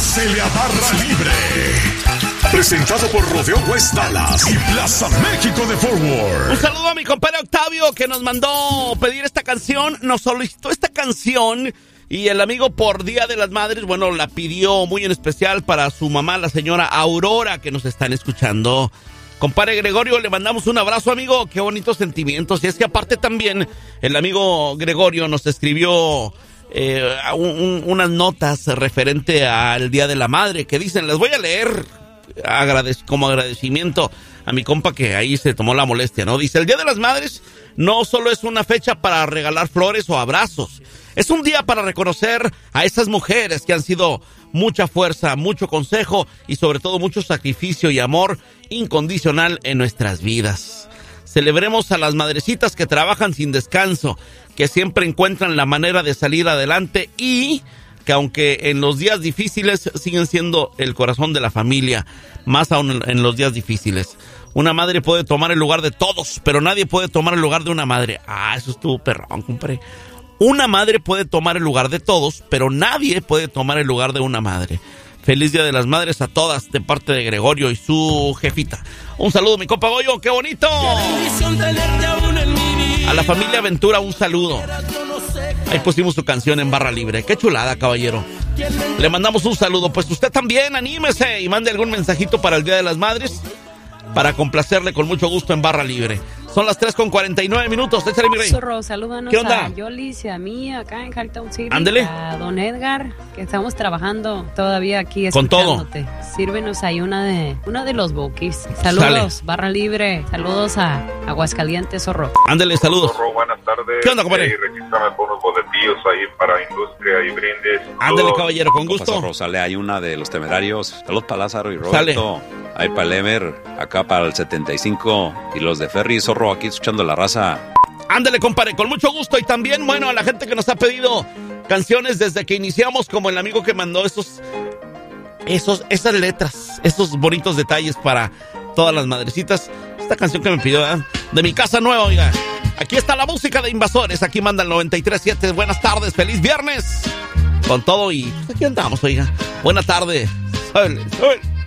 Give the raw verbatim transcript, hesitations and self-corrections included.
Pásele a Barra Libre. Presentado por Rodeo West Dallas y Plaza México de Fort Worth. Un saludo a mi compadre Octavio, que nos mandó pedir esta canción, nos solicitó esta canción. Y el amigo, por Día de las Madres, bueno, la pidió muy en especial para su mamá, la señora Aurora, que nos están escuchando. Compadre Gregorio, le mandamos un abrazo, amigo. Qué bonitos sentimientos. Y es que aparte también el amigo Gregorio nos escribió eh, un, un, unas notas referente al Día de la Madre, que dicen, las voy a leer agradec- como agradecimiento a mi compa que ahí se tomó la molestia, ¿no? Dice, el Día de las Madres no solo es una fecha para regalar flores o abrazos. Es un día para reconocer a esas mujeres que han sido mucha fuerza, mucho consejo y sobre todo mucho sacrificio y amor incondicional en nuestras vidas. Celebremos a las madrecitas que trabajan sin descanso, que siempre encuentran la manera de salir adelante y que aunque en los días difíciles siguen siendo el corazón de la familia, más aún en los días difíciles. Una madre puede tomar el lugar de todos, pero nadie puede tomar el lugar de una madre. Ah, eso estuvo perrón, compadre. Una madre puede tomar el lugar de todos, pero nadie puede tomar el lugar de una madre. Feliz Día de las Madres a todas, de parte de Gregorio y su jefita. Un saludo, mi compa Goyo, ¡qué bonito! A la familia Ventura, un saludo. Ahí pusimos su canción en Barra Libre. ¡Qué chulada, caballero! Le mandamos un saludo. Pues usted también, anímese y mande algún mensajito para el Día de las Madres, para complacerle con mucho gusto en Barra Libre. Son las tres con cuarenta y nueve minutos. Échale, mi rey. Zorro, salúdanos. ¿Qué onda? A Yolis y a mí acá en Carlton City. Ándele. A don Edgar, que estamos trabajando todavía aquí con todo. Sírvenos ahí una de una de los boquis. Saludos, Sale. Barra Libre. Saludos a Aguascalientes, Zorro. Ándele, saludos. Zorro, buenas tardes. ¿Qué onda, compadre? Y regístrame por unos boletillos ahí para industria y brindes. Ándele, caballero, con gusto. Zorro, sale ahí una de los Temerarios. Saludos para Lázaro y Roberto. Sale. Ahí para el Emer, acá para el setenta y cinco y los de Ferry, Zorro, aquí escuchando la raza. Ándale, compadre, con mucho gusto. Y también, bueno, a la gente que nos ha pedido canciones desde que iniciamos, como el amigo que mandó esos, esos, esas letras, esos bonitos detalles para todas las madrecitas. Esta canción que me pidió, ¿eh? De Mi Casa Nueva, oiga. Aquí está la música de Invasores, aquí manda el noventa y tres punto siete. Buenas tardes, feliz viernes. Con todo y aquí andamos, oiga. Buena tarde. Suele, suele.